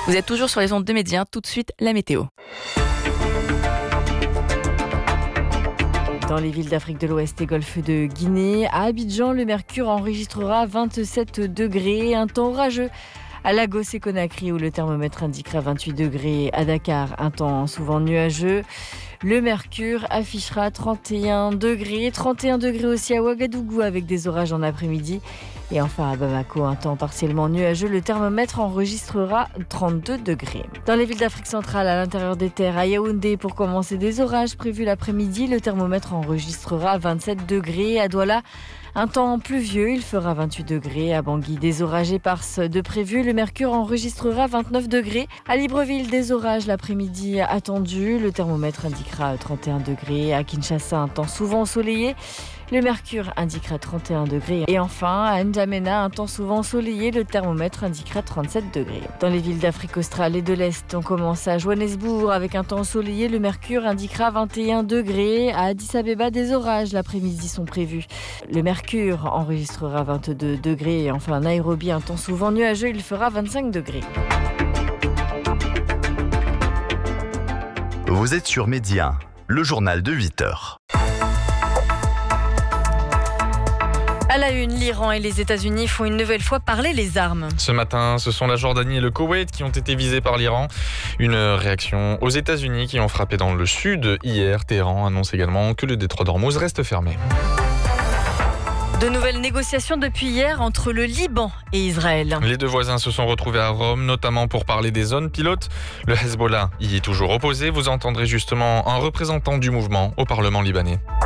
Vous êtes toujours sur les ondes de Média, tout de suite la météo. Dans les villes d'Afrique de l'Ouest et Golfe de Guinée, à Abidjan, le mercure enregistrera 27 degrés, un temps orageux. À Lagos et Conakry, où le thermomètre indiquera 28 degrés. À Dakar, un temps souvent nuageux. Le mercure affichera 31 degrés. 31 degrés aussi à Ouagadougou avec des orages en après-midi. Et enfin à Bamako, un temps partiellement nuageux. Le thermomètre enregistrera 32 degrés. Dans les villes d'Afrique centrale, à l'intérieur des terres, à Yaoundé, pour commencer des orages prévus l'après-midi, le thermomètre enregistrera 27 degrés. À Douala, un temps pluvieux, il fera 28 degrés. À Bangui, des orages éparses de prévus. Le mercure enregistrera 29 degrés. À Libreville, des orages l'après-midi attendus. Le thermomètre indiquera 31 degrés. À Kinshasa, un temps souvent ensoleillé. Le mercure indiquera 31 degrés. Et enfin, à N'Djamena, un temps souvent ensoleillé. Le thermomètre indiquera 37 degrés. Dans les villes d'Afrique australe et de l'Est, on commence à Johannesburg avec un temps ensoleillé. Le mercure indiquera 21 degrés. À Addis Abeba, des orages l'après-midi sont prévus. Le mercure enregistrera 22 degrés. Et enfin, à Nairobi, un temps souvent nuageux. Il fera 25 degrés. Vous êtes sur Média, le journal de 8h. À la une, l'Iran et les États-Unis font une nouvelle fois parler les armes. Ce matin, ce sont la Jordanie et le Koweït qui ont été visés par l'Iran. Une réaction aux États-Unis qui ont frappé dans le sud hier. Téhéran annonce également que le détroit d'Ormuz reste fermé. De nouvelles négociations depuis hier entre le Liban et Israël. Les deux voisins se sont retrouvés à Rome, notamment pour parler des zones pilotes. Le Hezbollah y est toujours opposé. Vous entendrez justement un représentant du mouvement au Parlement libanais.